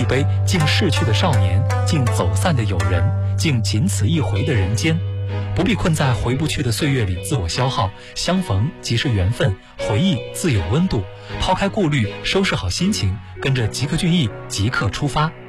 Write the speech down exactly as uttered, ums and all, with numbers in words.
一杯，敬逝去的少年，敬走散的友人，敬仅此一回的人间。不必困在回不去的岁月里自我消耗，相逢即是缘分，回忆自有温度。抛开顾虑，收拾好心情，跟着吉克隽逸即刻出发。